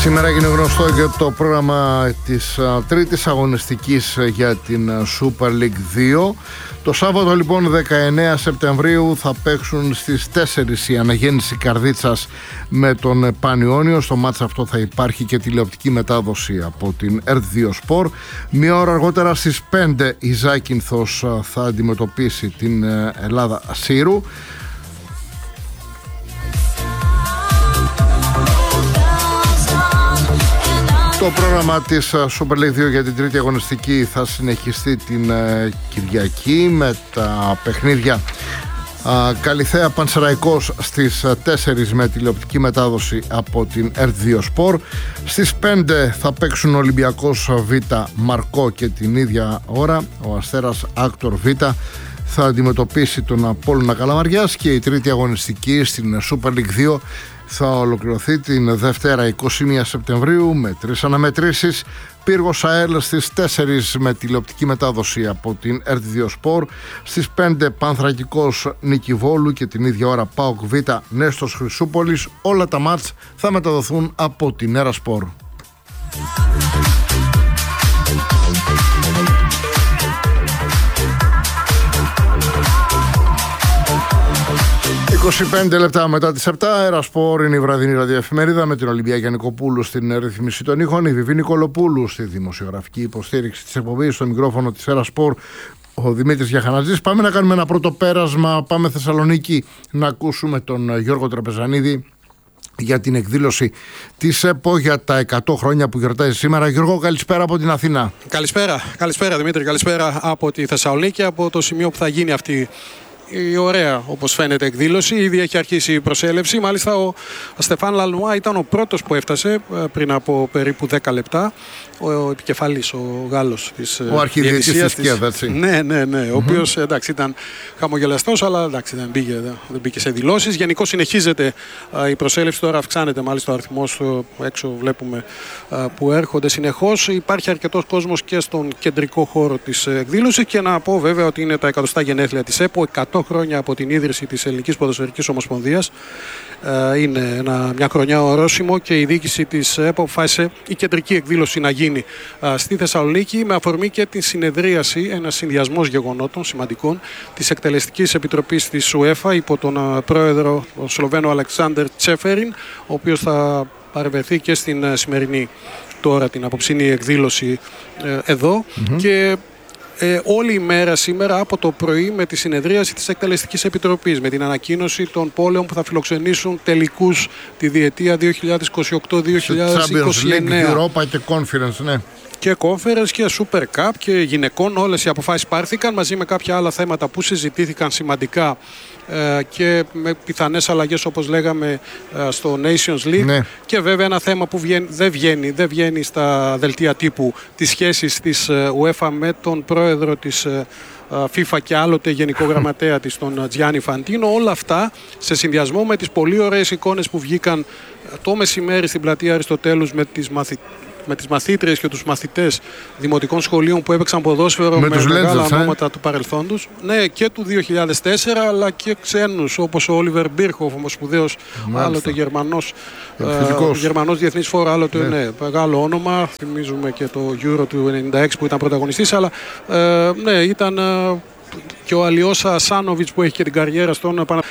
Σήμερα έγινε γνωστό και το πρόγραμμα της τρίτης αγωνιστικής για την Super League 2. Το Σάββατο λοιπόν 19 Σεπτεμβρίου θα παίξουν στις 4 η Αναγέννηση Καρδίτσας με τον Πανιόνιο. Στο μάτς αυτό θα υπάρχει και τηλεοπτική μετάδοση από την ΕΡΤ2 Sport. Μία ώρα αργότερα στις 5 η Ζάκυνθος θα αντιμετωπίσει την Ελλάδα Σύρου. Το πρόγραμμα της Super League 2 για την τρίτη αγωνιστική θα συνεχιστεί την Κυριακή με τα παιχνίδια Καλιθέα Πανσεραϊκός στις 4 με τηλεοπτική μετάδοση από την ΕΡΤ2 Sport. Στις 5 θα παίξουν Ολυμπιακός Β Μαρκό και την ίδια ώρα ο Αστέρας Άκτορ Β θα αντιμετωπίσει τον Απόλλωνα Καλαμαριάς και η τρίτη αγωνιστική στην Super League 2 θα ολοκληρωθεί την Δευτέρα 21 Σεπτεμβρίου με 3 αναμετρήσεις. Πύργος ΑΕΛ στις 4 με τηλεοπτική μετάδοση από την ΕΡΤ2 Sport. Στις 5 Πανθρακικός Νίκη Βόλου και την ίδια ώρα ΠΑΟΚ Β Νέστος Χρυσούπολης. Όλα τα μάτς θα μεταδοθούν από την ΕΡΑ Sport. 25 λεπτά μετά τις 7, ΕΡΑ Sport είναι η βραδινή ραδιοεφημερίδα με την Ολυμπία Νικοπούλου στην ρύθμιση των ήχων, η Βιβί Νικολοπούλου στη δημοσιογραφική υποστήριξη της εκπομπής, στο μικρόφωνο της ΕΡΑ Sport ο Δημήτρης Γιαχανατζής. Πάμε να κάνουμε ένα πρώτο πέρασμα, πάμε Θεσσαλονίκη να ακούσουμε τον Γιώργο Τραπεζανίδη για την εκδήλωση της ΕΠΟ για τα 100 χρόνια που γιορτάζει σήμερα. Γιώργο, καλησπέρα από την Αθήνα. Καλησπέρα Δημήτρη, καλησπέρα από τη Θεσσαλονίκη, από το σημείο που θα γίνει αυτή η ωραία, όπως φαίνεται, εκδήλωση. Ήδη έχει αρχίσει η προσέλευση. Μάλιστα ο Στεφάν Λαλνουά ήταν ο πρώτος που έφτασε πριν από περίπου 10 λεπτά. Ο επικεφαλής, ο Γάλλος της αρχιδιετής της ΚΕΔ, έτσι. Ναι. Ο οποίος εντάξει, ήταν χαμογελαστός, αλλά εντάξει, δεν μπήκε σε δηλώσεις. Γενικώς συνεχίζεται η προσέλευση. Τώρα αυξάνεται μάλιστα ο αριθμός. Έξω βλέπουμε που έρχονται συνεχώς. Υπάρχει αρκετός κόσμος και στον κεντρικό χώρο της εκδήλωσης. Και να πω βέβαια ότι είναι τα 100 γενέθλια της ΕΠΟ, 100 χρόνια από την ίδρυση της Ελληνικής Ποδοσφαιρικής Ομοσπονδίας. Είναι μια χρονιά ορόσημο και η διοίκηση της ΕΠΟ αποφάσισε η κεντρική εκδήλωση να γίνει στη Θεσσαλονίκη με αφορμή και τη συνεδρίαση, ένας συνδυασμός γεγονότων σημαντικών της Εκτελεστικής Επιτροπής της UEFA υπό τον πρόεδρο τον Σλοβαίνο Αλεξάντερ Τσέφεριν, ο οποίος θα παρευρεθεί και στην σημερινή τώρα την απόψινή εκδήλωση εδώ και όλη η μέρα σήμερα από το πρωί με τη συνεδρίαση της Εκτελεστικής Επιτροπής, με την ανακοίνωση των πόλεων που θα φιλοξενήσουν τελικούς τη διετία 2028-2029. Europa και Conference, ναι. Και Conference και Super Cup και γυναικών, όλες οι αποφάσεις πάρθηκαν μαζί με κάποια άλλα θέματα που συζητήθηκαν σημαντικά και με πιθανές αλλαγές όπως λέγαμε στο Nations League, ναι. Και βέβαια ένα θέμα που δεν βγαίνει στα δελτία τύπου, τις σχέσεις της UEFA με τον πρόεδρο της FIFA και άλλοτε γενικό γραμματέα της, τον Τζιάννι Φαντίνο. Όλα αυτά σε συνδυασμό με τις πολύ ωραίες εικόνες που βγήκαν το μεσημέρι στην πλατεία Αριστοτέλους με τις μαθήτριες και τους μαθητές δημοτικών σχολείων που έπαιξαν ποδόσφαιρο με μεγάλα ονόματα του παρελθόντος. Ναι, και του 2004, αλλά και ξένους όπως ο Όλιβερ Μπίρχοφ, ο σπουδαίος άλλοτε Γερμανός διεθνής φόρο, άλλοτε ναι, μεγάλο όνομα. Θυμίζουμε και το Euro του 96 που ήταν πρωταγωνιστής, αλλά ναι, ήταν και ο Αλιώσα Σάνοβιτς που έχει και την καριέρα στον